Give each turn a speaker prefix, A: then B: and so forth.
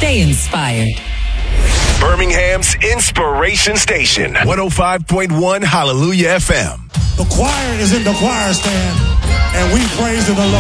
A: Stay inspired.
B: Birmingham's Inspiration Station, 105.1 Hallelujah FM.
C: The choir is in the choir stand, and we praise the Lord.